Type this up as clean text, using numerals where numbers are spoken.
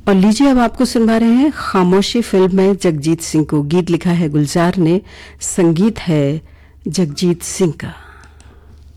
और लीजिए अब आपको सुनवा रहे हैं खामोशी फिल्म में जगजीत सिंह को। गीत लिखा है गुलजार ने, संगीत है जगजीत सिंह का।